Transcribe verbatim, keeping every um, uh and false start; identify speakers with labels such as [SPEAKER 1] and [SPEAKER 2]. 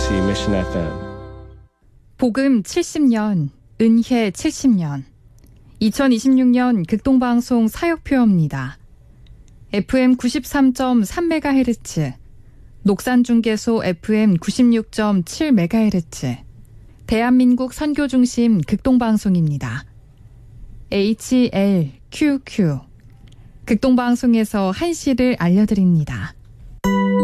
[SPEAKER 1] 케이비씨 Mission 에프엠.
[SPEAKER 2] 복음 칠십 년, 은혜 칠십 년. 이천이십육 년 극동방송 사역표입니다. 에프엠 구십삼 점 삼 메가헤르츠, 녹산중계소 에프엠 구십육 점 칠 메가헤르츠, 대한민국 선교중심 극동방송입니다. 에이치엘큐큐, 극동방송에서 한시를 알려드립니다.